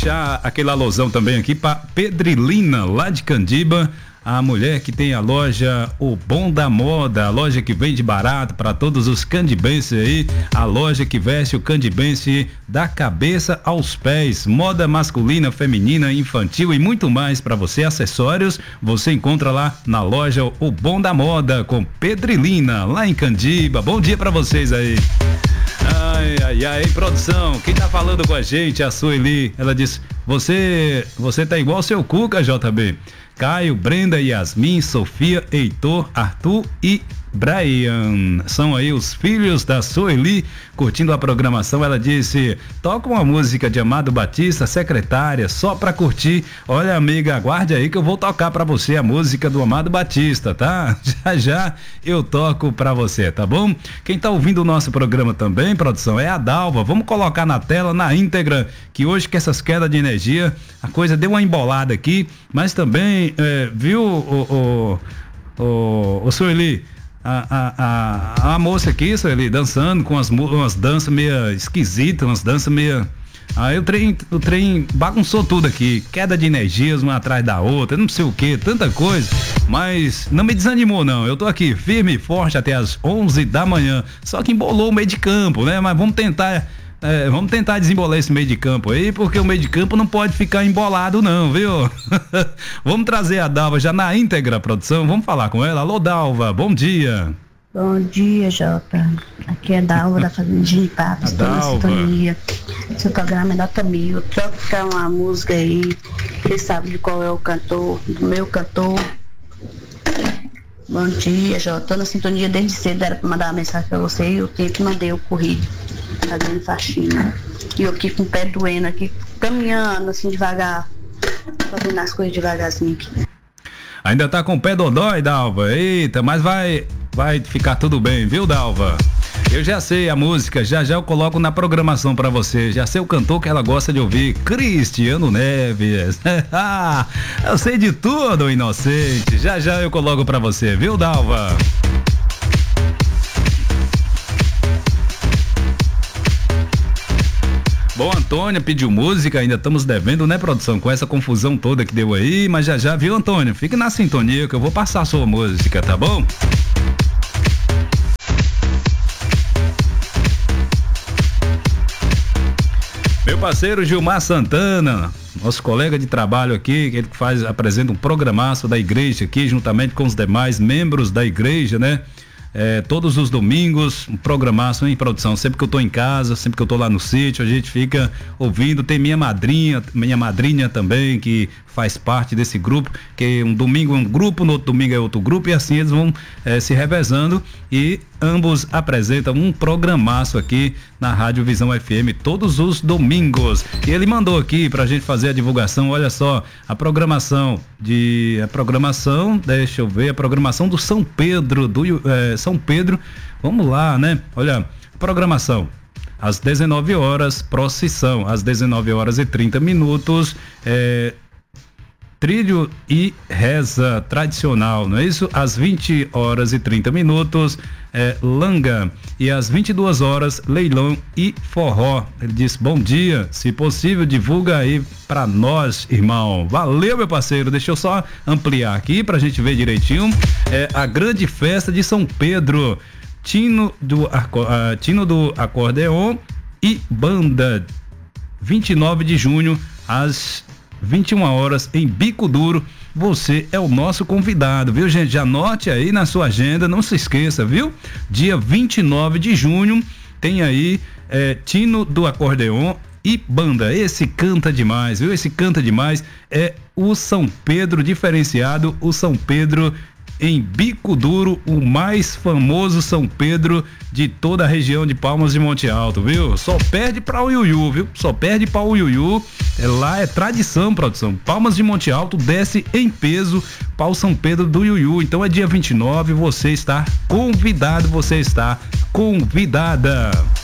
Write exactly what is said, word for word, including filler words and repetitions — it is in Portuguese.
deixar aquele alusão também aqui para Pedrilina, lá de Candiba, a mulher que tem a loja O Bom da Moda, a loja que vende barato para todos os candibenses aí, a loja que veste o candibense da cabeça aos pés, moda masculina, feminina, infantil e muito mais para você, acessórios, você encontra lá na loja O Bom da Moda com Pedrilina, lá em Candiba. Bom dia para vocês aí. Ai, ai, ai, produção, quem tá falando com a gente, a Sueli, ela disse, você, você tá igual seu Cuca, J B. Caio, Brenda, Yasmin, Sofia, Heitor, Arthur e Brian. São aí os filhos da Sueli curtindo a programação. Ela disse, toca uma música de Amado Batista, Secretária, só pra curtir. Olha, amiga, aguarde aí que eu vou tocar pra você a música do Amado Batista, tá? Já já eu toco pra você, tá bom? Quem tá ouvindo o nosso programa também, produção, é a Dalva. Vamos colocar na tela, na íntegra, que hoje com essas quedas de energia, a coisa deu uma embolada aqui, mas também, é, viu, o, o, o, o Sueli, A, a, a, a moça aqui, Sueli, dançando com as, umas danças meio esquisitas, umas danças meio... Aí o trem, o trem bagunçou tudo aqui, queda de energias uma atrás da outra, não sei o que, tanta coisa, mas não me desanimou não, eu tô aqui firme e forte até as onze da manhã, só que embolou o meio de campo, né, mas vamos tentar... É, vamos tentar desembolar esse meio de campo aí, porque o meio de campo não pode ficar embolado não, viu? Vamos trazer a Dalva já na íntegra, produção, vamos falar com ela. Alô, Dalva, bom dia. Bom dia, Jota. Aqui é Dalva da Fazendinha de Papas, estou na sintonia. Seu programa é nota mil. Toca uma música aí, você sabe de qual é o cantor, do meu cantor. Bom dia, Jota. Estou na sintonia desde cedo, era para mandar uma mensagem para você e o tempo mandei o corrido. Fazendo faxina. E eu aqui com o pé doendo aqui, caminhando assim devagar, fazendo as coisas devagarzinho aqui. Ainda tá com o pé dodói, Dalva? Eita, mas vai, vai ficar tudo bem, viu, Dalva? Eu já sei a música, já já eu coloco na programação pra você, já sei o cantor que ela gosta de ouvir, Cristiano Neves. Ah, eu sei de tudo, inocente, já já eu coloco pra você, viu, Dalva? Bom, Antônia pediu música, ainda estamos devendo, né, produção? Com essa confusão toda que deu aí, mas já já, viu, Antônia? Fique na sintonia que eu vou passar a sua música, tá bom? Meu parceiro Gilmar Santana, nosso colega de trabalho aqui, ele faz, apresenta um programaço da igreja aqui, juntamente com os demais membros da igreja, né? É, todos os domingos, um programaço em produção, sempre que eu tô em casa, sempre que eu tô lá no sítio, a gente fica ouvindo, tem minha madrinha, minha madrinha também, que faz parte desse grupo, que um domingo é um grupo, no outro domingo é outro grupo, e assim eles vão é, se revezando, e ambos apresentam um programaço aqui na Rádio Visão F M todos os domingos. E ele mandou aqui pra gente fazer a divulgação, olha só, a programação de, a programação, deixa eu ver, a programação do São Pedro, do é, São Pedro, vamos lá, né? Olha, programação. Às dezenove horas, procissão. Às dezenove horas e trinta minutos, é, trilho e reza tradicional, não é isso? Às vinte horas e trinta minutos, é, langa. E às vinte e duas horas, leilão e forró. Ele disse, bom dia, se possível divulga aí pra nós, irmão. Valeu, meu parceiro, deixa eu só ampliar aqui pra gente ver direitinho. É a grande festa de São Pedro, Tino do, uh, Tino do Acordeon e Banda, vinte e nove de junho, às vinte e uma horas, em Bico Duro. Você é o nosso convidado, viu, gente? Já anote aí na sua agenda, não se esqueça, viu? Dia vinte e nove de junho, tem aí é, Tino do Acordeon e Banda. Esse canta demais, viu? Esse canta demais. É o São Pedro diferenciado, o São Pedro em Bico Duro, o mais famoso São Pedro de toda a região de Palmas de Monte Alto, viu? Só perde pra Uiuiu, viu? Só perde pra Uiuiu. É, lá é tradição, produção. Palmas de Monte Alto desce em peso para o São Pedro do Uiuiu. Então é dia vinte e nove, você está convidado, você está convidada.